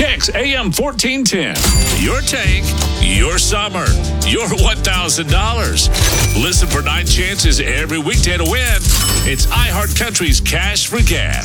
Kicks AM 1410. Your tank, your summer, your $1,000. Listen for 9 chances every weekday to win. It's iHeart Country's Cash for Gas.